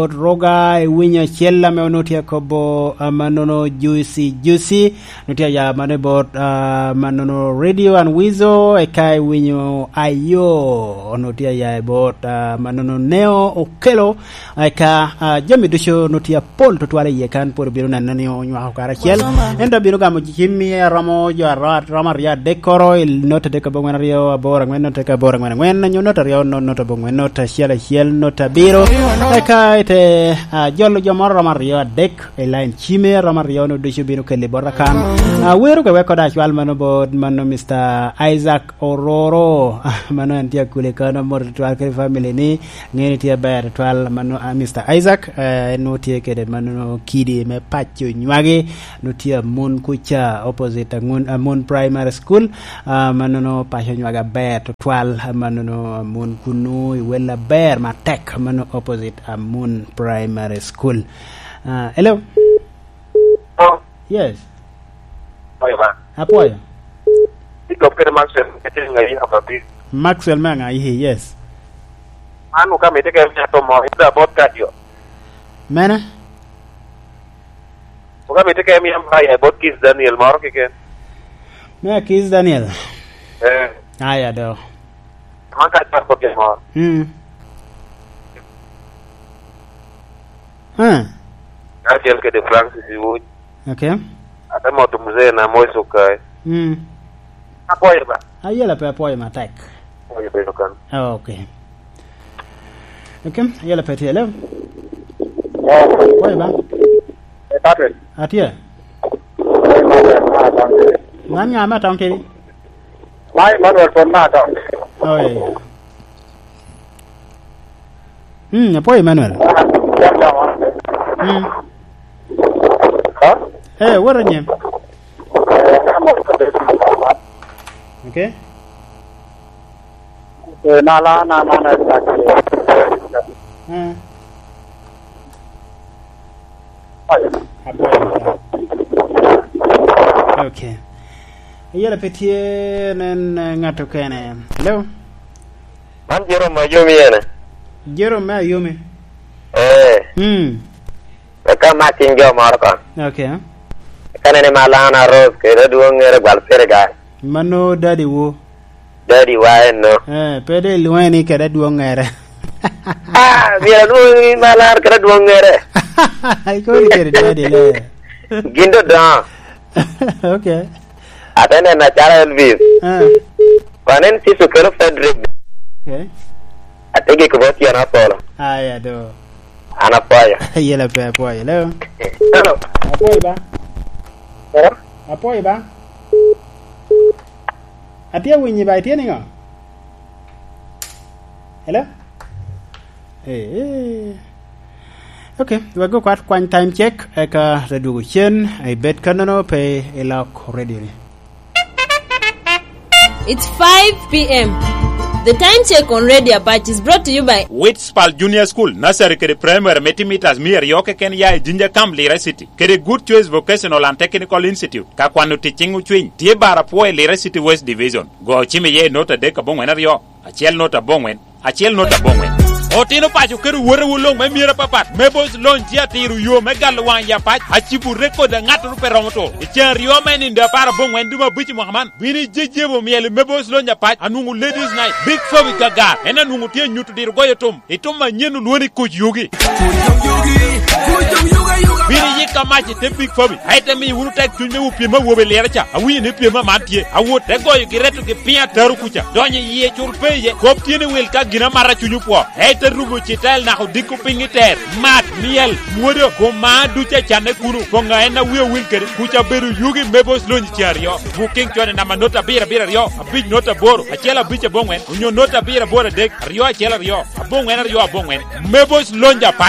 roga winya chella me onotia kobo manono juicy notia ya manebot manono radio and wizo ekai winyo ayo notia ya bot manono neo okelo eka jami dusho notia pol to twale yekan por biro nanani onwa kara chel enda biro gamo jimi ramo jo rama ria decoro il nota de kabo ngwario abora ngwen nota kabora ngwen nota ria nota bongwen nota chiel nota biro eka te jollo jomor ramario dek e line chime ramario no de bino kele borakan weru ko weko da chwal mano bod mano Mr. Isaac Ororo mano antia kule kana mor twal ke family ni ngeni tia ber twal mano Mr. Isaac no tie kede mano kidi me pacho nywage no tia mon kucha opposite mon primary school mano no pacho nywaga ber twal mano no mon kunu wela ber ma tek mano opposite mon primary school. Hello. Oh. Yes. Oye, va. Apoyo. Ito pero Maxwell, ito ngayon ako big. Maxwell manga ihi, yes. Ano kami ito kaya to mo ito podcast yo. Mana? Kami ito kaya mi am ay podcast Daniel Maro ke. Me Kiss Daniel. Ya do. Mangkat podcast mo. Ajel ke de Francis Wood. Okay. Ada moto mzee na moyo kai. Apoyo ba? Ayela pe apoyo matek. Oye pero kan. Okay. Okay, ayela pe hello. Apoyo ba? Patrick. Atia. Nanya ma taunte. Mai Manuel for na taunte. Oh yeah. Apoyo Manuel. Hey, what are you? Okay. Nala. Okay. Yela petie nen ngato kene. Hello. Man Jerome Yumi ene. Jerome Yumi. Ka Martin Jo Marco. Okay. Kanene malana rose ke duong ngere gal perga. Mano daddy wo. Daddy wa no. Pede lueni ke duong ngere. Biar lu malar ke duong ngere. Ai ko ke daddy le. Gindo da. Okay. Atene na cara Elvis. Panen si sukero Frederick. Okay. Atege ko boti ana polo. Ya do. Ana poya. Yela pe apoyo. Hello. Hello. Apoyo ba? Apoyo ba? Atia winyi ba atia ningo? Hello? Okay, we go kwat kwan time check eka redugo chen I bet kanano pe elak ready. It's 5 p.m. The time check on Radio Batch is brought to you by Whitspal Junior School, Nursery Kere Primary Metimeters Mir Yoke Ken Ya Ginger Camp Lira City. Kere Good Choice Vocational and Technical Institute. Kakwanu Teaching Uchwin. Tie Bara Poe Lira City West Division. Go Chime Ye Nota Deka Bongwen Rio. Achiel Nota Bongwen. Achiel Nota Bongwen. Otino pacho keru wore wulong me mira papat mebos lonjia tiru yo megal wan ya pach achibu record ngatu peromoto chen rio men in the para bongwen duma bichi mohaman bini jejebo miele mebos lonja pach anungu ladies night big fobi gagar ena nungu tie nyutu dir goyotum ituma nyenu luoni kujugi bini yika machi te big fobi haite mi wuru tek tunye upima wobe leracha awi ne pima mantie awo te goyo giretu ke pia taru kucha donye ye churpeye kop tiene wel ka gina mara chunyu po te rubu chitel na diku pingiter mat miel muodo ko ma ducha chane kunu konga ena wiyo wilker kucha beru yugi mebos lonji chario booking chone na manota bira rio big nota boro achela biche bongwen unyo nota bira boro dek rio achela rio bongwen rio bongwen mebos lonja pa